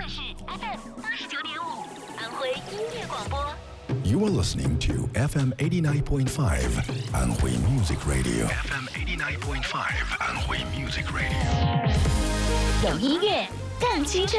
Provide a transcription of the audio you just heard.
是 FM 89.5，安徽音乐广播。 You are listening to FM 89.5 Anhui Music Radio. FM 89.5 Anhui Music Radio. 有音乐更青春。